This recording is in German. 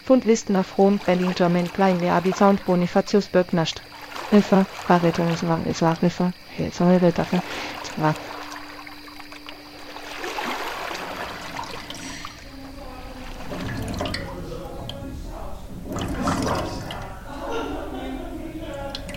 Punt Listen nach Rom, Berlin, Germain, Klein, Leabi, Sound, Bonifatius, Böcknascht. Riffer, Barreto, es war Riffer, jetzt haben wir dafür.